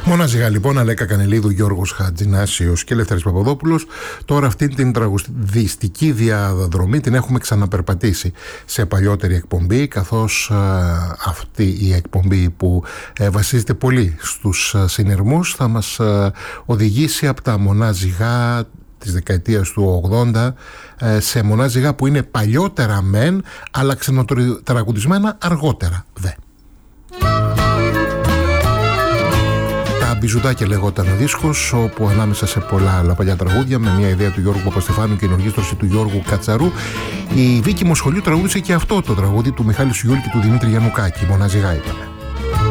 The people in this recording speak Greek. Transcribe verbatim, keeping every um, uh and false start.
Μονάζιγα λοιπόν, Αλέκα Κανελίδου, Γιώργος Χατζηνάσιος και Ελεύθερης Παπαδόπουλος. Τώρα αυτή την τραγουδιστική διαδρομή την έχουμε ξαναπερπατήσει σε παλιότερη εκπομπή, καθώς α, αυτή η εκπομπή που ε, βασίζεται πολύ στους α, συνειρμούς θα μας α, οδηγήσει από τα μονάζιγα της δεκαετίας του ογδόντα ε, σε μονάζιγα που είναι παλιότερα μεν, αλλά ξενοτραγουδισμένα αργότερα δε. Μπιζουδάκια λεγόταν ο δίσκος, όπου ανάμεσα σε πολλά άλλα παλιά τραγούδια, με μια ιδέα του Γιώργου Παπαστεφάνου και ενορχήστρωση του Γιώργου Κατσαρού, η Βίκη Μοσχολιού τραγούδισε και αυτό το τραγούδι του Μιχάλη Σουγιούλη και του Δημήτρη Γιαννουκάκη, Μονάζιγα είπαμε.